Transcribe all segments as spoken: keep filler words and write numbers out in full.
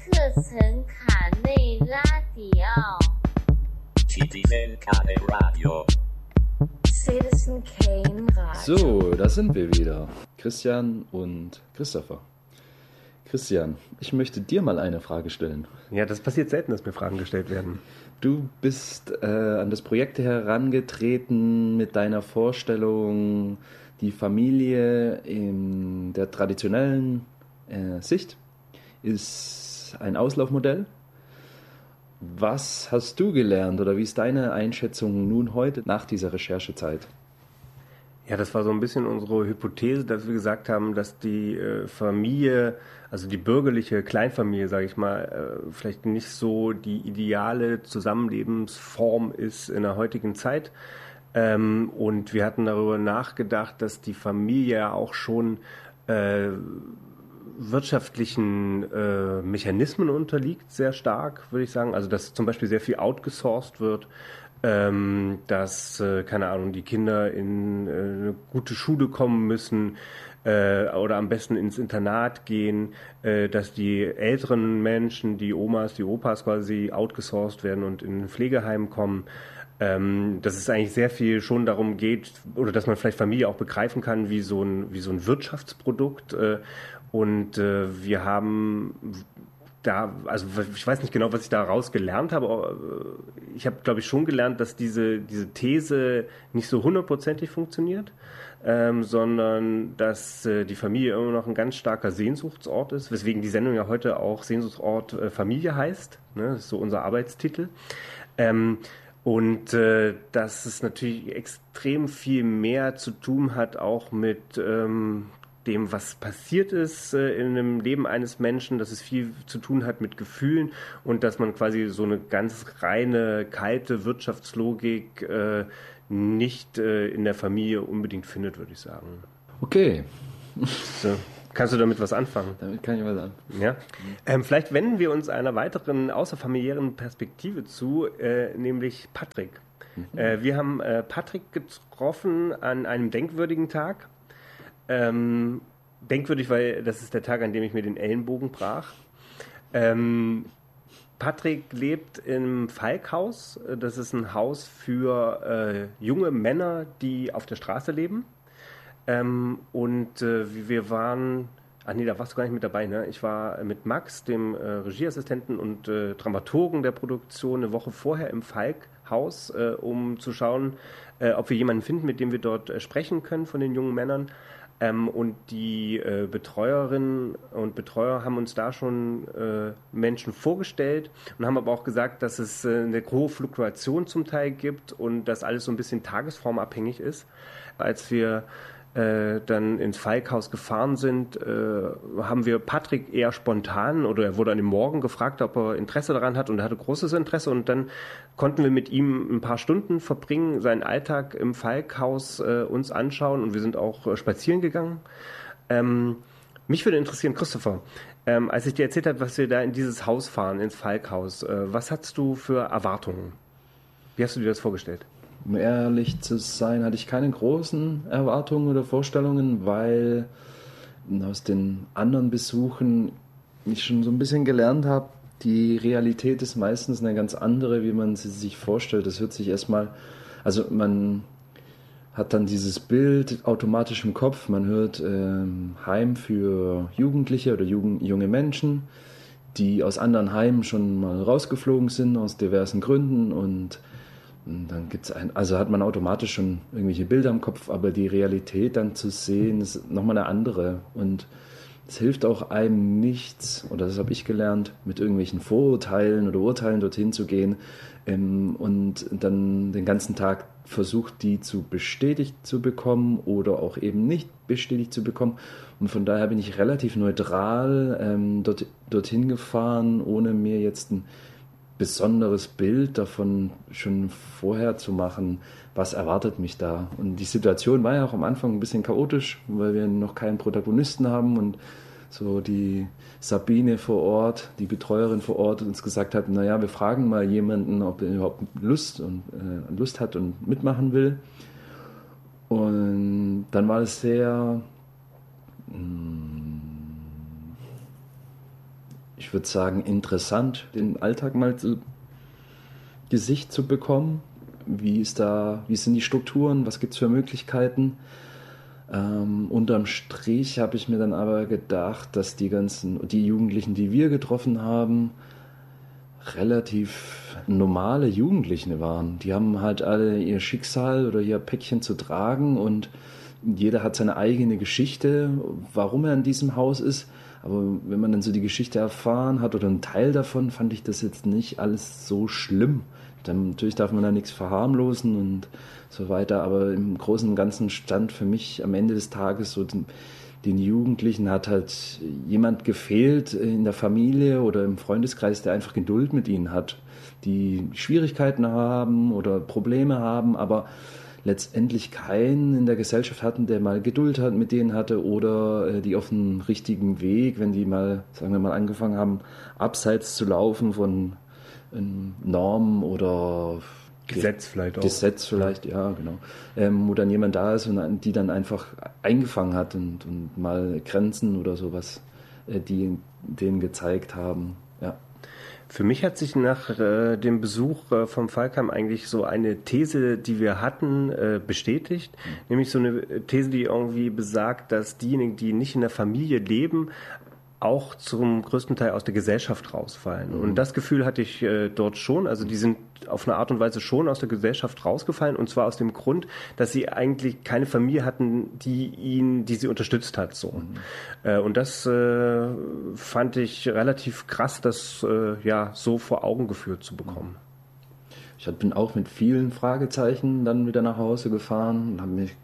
Citizen Kane Radio. Citizen Kane Radio. Citizen Kane Radio. So, da sind wir wieder. Christian und Christopher. Christian, ich möchte dir mal eine Frage stellen. Ja, das passiert selten, dass mir Fragen gestellt werden. Du bist äh, an das Projekt herangetreten mit deiner Vorstellung, die Familie in der traditionellen äh, Sicht ist ein Auslaufmodell. Was hast du gelernt oder wie ist deine Einschätzung nun heute nach dieser Recherchezeit? Ja, das war so ein bisschen unsere Hypothese, dass wir gesagt haben, dass die äh, Familie, also die bürgerliche Kleinfamilie, sage ich mal, äh, vielleicht nicht so die ideale Zusammenlebensform ist in der heutigen Zeit. Ähm, und wir hatten darüber nachgedacht, dass die Familie ja auch schon äh, wirtschaftlichen äh, Mechanismen unterliegt, sehr stark, würde ich sagen. Also dass zum Beispiel sehr viel outgesourced wird, ähm, dass, äh, keine Ahnung, die Kinder in äh, eine gute Schule kommen müssen äh, oder am besten ins Internat gehen, äh, dass die älteren Menschen, die Omas, die Opas quasi outgesourced werden und in ein Pflegeheim kommen. Ähm, dass es eigentlich sehr viel schon darum geht, oder dass man vielleicht Familie auch begreifen kann wie so ein, wie so ein Wirtschaftsprodukt. Äh, und äh, wir haben da, also ich weiß nicht genau, was ich da rausgelernt habe, aber ich habe, glaube ich, schon gelernt, dass diese, diese These nicht so hundertprozentig funktioniert, ähm, sondern dass äh, die Familie immer noch ein ganz starker Sehnsuchtsort ist, weswegen die Sendung ja heute auch Sehnsuchtsort äh, Familie heißt. Ne? Das ist so unser Arbeitstitel. Ähm, Und äh, dass es natürlich extrem viel mehr zu tun hat, auch mit ähm, dem, was passiert ist äh, in dem Leben eines Menschen, dass es viel zu tun hat mit Gefühlen und dass man quasi so eine ganz reine, kalte Wirtschaftslogik äh, nicht äh, in der Familie unbedingt findet, würde ich sagen. Okay. So. Kannst du damit was anfangen? Damit kann ich was anfangen. Ja. Ähm, vielleicht wenden wir uns einer weiteren außerfamiliären Perspektive zu, äh, nämlich Patrick. Mhm. Äh, wir haben äh, Patrick getroffen an einem denkwürdigen Tag. Ähm, denkwürdig, weil das ist der Tag, an dem ich mir den Ellenbogen brach. Ähm, Patrick lebt im Falkhaus. Das ist ein Haus für äh, junge Männer, die auf der Straße leben. Ähm, und äh, wir waren, ach nee, da warst du gar nicht mit dabei, ne? Ich war mit Max, dem äh, Regieassistenten und äh, Dramaturgen der Produktion, eine Woche vorher im Falkhaus, äh, um zu schauen, äh, ob wir jemanden finden, mit dem wir dort äh, sprechen können von den jungen Männern. Ähm, und die äh, Betreuerinnen und Betreuer haben uns da schon äh, Menschen vorgestellt und haben aber auch gesagt, dass es äh, eine hohe Fluktuation zum Teil gibt und dass alles so ein bisschen tagesformabhängig ist. Als wir Äh, dann ins Falkhaus gefahren sind, äh, haben wir Patrick eher spontan, oder er wurde an dem Morgen gefragt, ob er Interesse daran hat, und er hatte großes Interesse, und dann konnten wir mit ihm ein paar Stunden verbringen, seinen Alltag im Falkhaus äh, uns anschauen, und wir sind auch äh, spazieren gegangen. Ähm, mich würde interessieren, Christopher, ähm, als ich dir erzählt habe, was wir da in dieses Haus fahren, ins Falkhaus, äh, was hattest du für Erwartungen? Wie hast du dir das vorgestellt? Um ehrlich zu sein, hatte ich keine großen Erwartungen oder Vorstellungen, weil aus den anderen Besuchen ich schon so ein bisschen gelernt habe, die Realität ist meistens eine ganz andere, wie man sie sich vorstellt. Das hört sich erstmal, also man hat dann dieses Bild automatisch im Kopf, man hört ähm, Heim für Jugendliche oder Jugend, junge Menschen, die aus anderen Heimen schon mal rausgeflogen sind, aus diversen Gründen, und Und dann gibt's ein, also hat man automatisch schon irgendwelche Bilder im Kopf, aber die Realität dann zu sehen, ist nochmal eine andere. Und es hilft auch einem nichts, oder das habe ich gelernt, mit irgendwelchen Vorurteilen oder Urteilen dorthin zu gehen ähm, und dann den ganzen Tag versucht, die zu bestätigt zu bekommen oder auch eben nicht bestätigt zu bekommen. Und von daher bin ich relativ neutral ähm, dort, dorthin gefahren, ohne mir jetzt ein besonderes Bild davon schon vorher zu machen, was erwartet mich da. Und die Situation war ja auch am Anfang ein bisschen chaotisch, weil wir noch keinen Protagonisten haben und so die Sabine vor Ort, die Betreuerin vor Ort, uns gesagt hat, naja, wir fragen mal jemanden, ob er überhaupt Lust, und, äh, Lust hat und mitmachen will. Und dann war es sehr mh, ich würde sagen, interessant, den Alltag mal zu Gesicht zu bekommen. Wie ist da, wie sind die Strukturen, was gibt es für Möglichkeiten? Ähm, unterm Strich habe ich mir dann aber gedacht, dass die ganzen, die Jugendlichen, die wir getroffen haben, relativ normale Jugendliche waren. Die haben halt alle ihr Schicksal oder ihr Päckchen zu tragen und jeder hat seine eigene Geschichte, warum er in diesem Haus ist. Aber wenn man dann so die Geschichte erfahren hat oder einen Teil davon, fand ich das jetzt nicht alles so schlimm. Dann, natürlich darf man da nichts verharmlosen und so weiter, aber im Großen und Ganzen stand für mich am Ende des Tages so, den, den Jugendlichen hat halt jemand gefehlt in der Familie oder im Freundeskreis, der einfach Geduld mit ihnen hat, die Schwierigkeiten haben oder Probleme haben, aber letztendlich keinen in der Gesellschaft hatten, der mal Geduld hat, mit denen hatte oder äh, die auf dem richtigen Weg, wenn die mal, sagen wir mal, angefangen haben, abseits zu laufen von ähm, Normen oder Gesetz vielleicht auch. Gesetz vielleicht, ja, genau. Ähm, wo dann jemand da ist und die dann einfach eingefangen hat und, und mal Grenzen oder sowas, äh, die denen gezeigt haben, ja. Für mich hat sich nach äh, dem Besuch äh, vom Falkheim eigentlich so eine These, die wir hatten, äh, bestätigt. Mhm. Nämlich so eine These, die irgendwie besagt, dass diejenigen, die nicht in der Familie leben, auch zum größten Teil aus der Gesellschaft rausfallen. Mhm. Und das Gefühl hatte ich äh, dort schon. Also die sind auf eine Art und Weise schon aus der Gesellschaft rausgefallen. Und zwar aus dem Grund, dass sie eigentlich keine Familie hatten, die ihn, die sie unterstützt hat. So. Mhm. Äh, und das äh, fand ich relativ krass, das äh, ja so vor Augen geführt zu bekommen. Ich bin auch mit vielen Fragezeichen dann wieder nach Hause gefahren. Hab mich,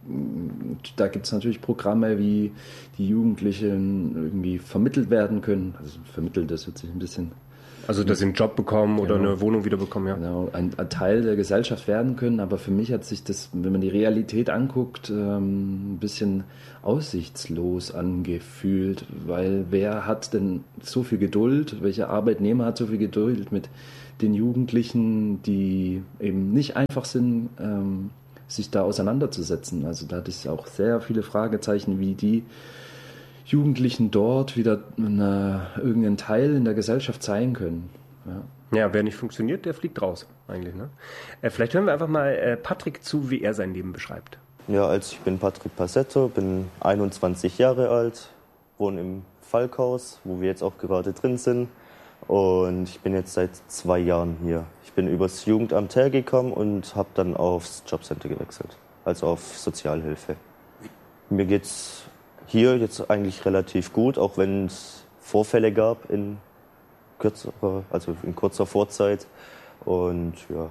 da gibt es natürlich Programme, wie die Jugendlichen irgendwie vermittelt werden können. Also vermittelt, das wird sich ein bisschen... Also, dass sie einen Job bekommen oder genau. eine Wohnung wieder bekommen, ja. Genau, ein, ein Teil der Gesellschaft werden können. Aber für mich hat sich das, wenn man die Realität anguckt, ähm, ein bisschen aussichtslos angefühlt. Weil wer hat denn so viel Geduld? Welcher Arbeitnehmer hat so viel Geduld mit den Jugendlichen, die eben nicht einfach sind, ähm, sich da auseinanderzusetzen? Also da hatte ich auch sehr viele Fragezeichen, wie die Jugendlichen dort wieder eine, irgendeinen Teil in der Gesellschaft sein können. Ja. Ja, wer nicht funktioniert, der fliegt raus eigentlich. Ne? Äh, vielleicht hören wir einfach mal äh, Patrick zu, wie er sein Leben beschreibt. Ja, also ich bin Patrick Passetto, bin einundzwanzig Jahre alt, wohne im Falkhaus, wo wir jetzt auch gerade drin sind. Und ich bin jetzt seit zwei Jahren hier. Ich bin übers Jugendamt hergekommen und habe dann aufs Jobcenter gewechselt, also auf Sozialhilfe. Mir geht's hier jetzt eigentlich relativ gut, auch wenn es Vorfälle gab in kürzerer, also in kurzer Vorzeit. Und ja,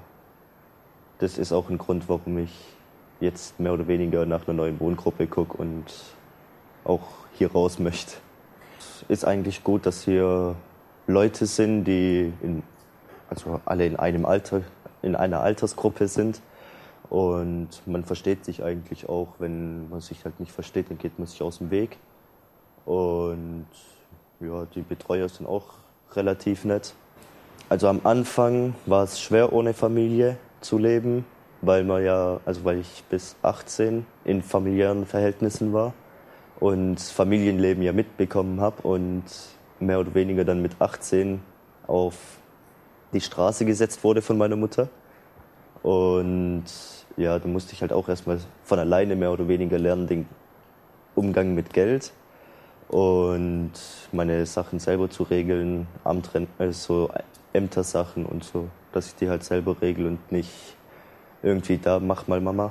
das ist auch ein Grund, warum ich jetzt mehr oder weniger nach einer neuen Wohngruppe gucke und auch hier raus möchte. Es ist eigentlich gut, dass hier Leute sind, die in, also alle in einem Alter, in einer Altersgruppe sind. Und man versteht sich eigentlich auch, wenn man sich halt nicht versteht, dann geht man sich aus dem Weg. Und ja, die Betreuer sind auch relativ nett. Also am Anfang war es schwer, ohne Familie zu leben, weil man ja, also weil ich bis achtzehn in familiären Verhältnissen war und Familienleben ja mitbekommen habe und mehr oder weniger dann mit achtzehn auf die Straße gesetzt wurde von meiner Mutter. Und ja, da musste ich halt auch erstmal von alleine mehr oder weniger lernen, den Umgang mit Geld und meine Sachen selber zu regeln, Amt, also Ämtersachen und so, dass ich die halt selber regle und nicht irgendwie da, mach mal Mama.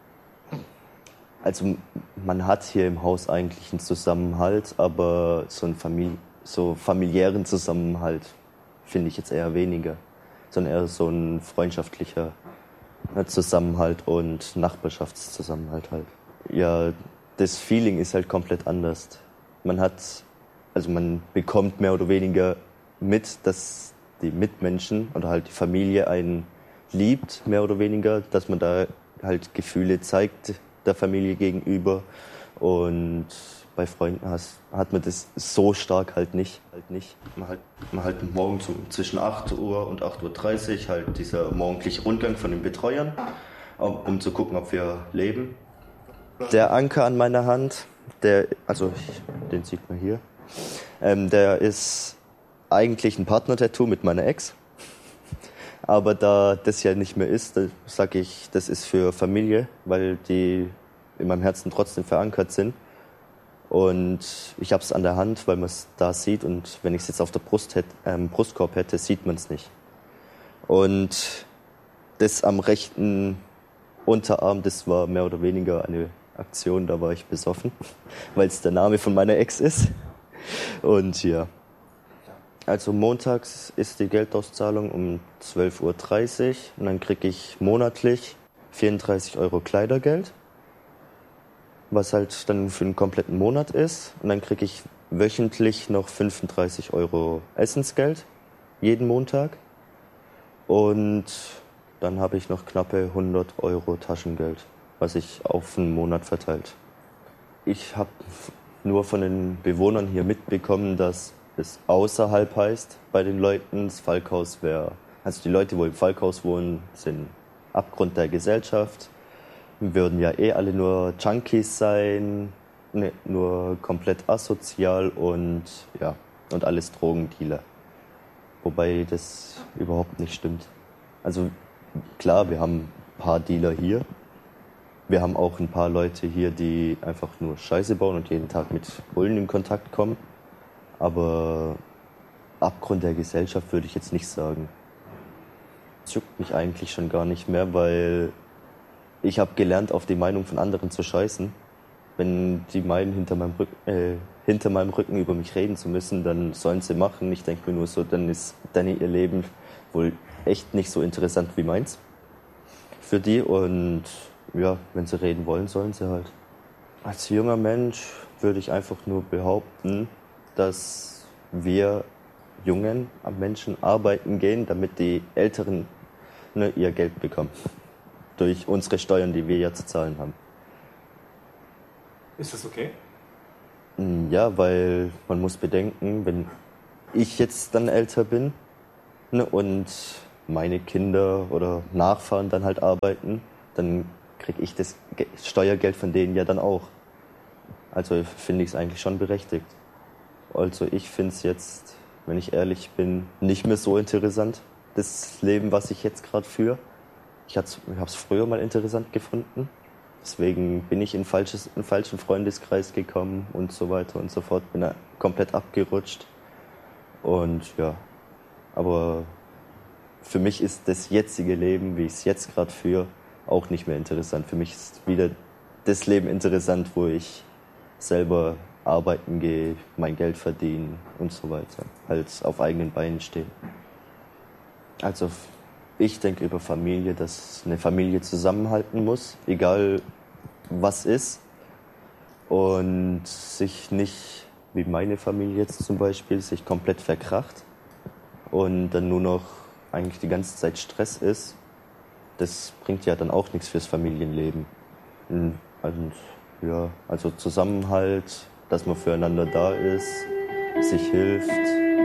Also man hat hier im Haus eigentlich einen Zusammenhalt, aber so einen Famili- so familiären Zusammenhalt finde ich jetzt eher weniger, sondern eher so ein freundschaftlicher Zusammenhalt und Nachbarschaftszusammenhalt halt. Ja, das Feeling ist halt komplett anders. Man hat, also man bekommt mehr oder weniger mit, dass die Mitmenschen oder halt die Familie einen liebt, mehr oder weniger, dass man da halt Gefühle zeigt der Familie gegenüber. Und bei Freunden has, hat man das so stark halt nicht. Halt nicht. Man, halt, man halt morgens so zwischen acht Uhr und acht Uhr dreißig halt dieser morgendliche Rundgang von den Betreuern, um, um zu gucken, ob wir leben. Der Anker an meiner Hand, der, also ich, den sieht man hier, ähm, der ist eigentlich ein Partner-Tattoo mit meiner Ex. Aber da das ja nicht mehr ist, sage ich, das ist für Familie, weil die in meinem Herzen trotzdem verankert sind. Und ich habe es an der Hand, weil man es da sieht. Und wenn ich es jetzt auf der Brust hätte, ähm, Brustkorb hätte, sieht man es nicht. Und das am rechten Unterarm, das war mehr oder weniger eine Aktion, da war ich besoffen, weil es der Name von meiner Ex ist. Und ja, also montags ist die Geldauszahlung um zwölf Uhr dreißig und dann kriege ich monatlich vierunddreißig Euro Kleidergeld, was halt dann für einen kompletten Monat ist. Und dann kriege ich wöchentlich noch fünfunddreißig Euro Essensgeld, jeden Montag. Und dann habe ich noch knappe hundert Euro Taschengeld, was ich auf einen Monat verteilt. Ich habe nur von den Bewohnern hier mitbekommen, dass es außerhalb heißt bei den Leuten. Das Falkhaus wäre, also die Leute, die im Falkhaus wohnen, sind Abgrund der Gesellschaft. Wir würden ja eh alle nur Junkies sein, ne, nur komplett asozial und ja, und alles Drogendealer. Wobei das überhaupt nicht stimmt. Also klar, wir haben ein paar Dealer hier. Wir haben auch ein paar Leute hier, die einfach nur Scheiße bauen und jeden Tag mit Bullen in Kontakt kommen. Aber Abgrund der Gesellschaft würde ich jetzt nicht sagen. Es juckt mich eigentlich schon gar nicht mehr, weil ich habe gelernt, auf die Meinung von anderen zu scheißen. Wenn die meinen, hinter meinem, Rück, äh, hinter meinem Rücken über mich reden zu müssen, dann sollen sie machen. Ich denke mir nur so, dann ist dann ihr Leben wohl echt nicht so interessant wie meins für die. Und ja, wenn sie reden wollen, sollen sie halt. Als junger Mensch würde ich einfach nur behaupten, dass wir jungen Menschen arbeiten gehen, damit die Älteren ne, ihr Geld bekommen. Durch unsere Steuern, die wir ja zu zahlen haben. Ist das okay? Ja, weil man muss bedenken, wenn ich jetzt dann älter bin ne, und meine Kinder oder Nachfahren dann halt arbeiten, dann kriege ich das Steuergeld von denen ja dann auch. Also finde ich es eigentlich schon berechtigt. Also ich finde es jetzt, wenn ich ehrlich bin, nicht mehr so interessant, das Leben, was ich jetzt gerade führe. Ich habe es früher mal interessant gefunden. Deswegen bin ich in falsches, einen falschen Freundeskreis gekommen und so weiter und so fort. Bin da komplett abgerutscht. Und ja, aber für mich ist das jetzige Leben, wie ich es jetzt gerade führe, auch nicht mehr interessant. Für mich ist wieder das Leben interessant, wo ich selber arbeiten gehe, mein Geld verdiene und so weiter. Halt auf eigenen Beinen stehen. Also ich denke über Familie, dass eine Familie zusammenhalten muss, egal was ist. Und sich nicht, wie meine Familie jetzt zum Beispiel, sich komplett verkracht und dann nur noch eigentlich die ganze Zeit Stress ist. Das bringt ja dann auch nichts fürs Familienleben. Und, und ja, also Zusammenhalt, dass man füreinander da ist, sich hilft.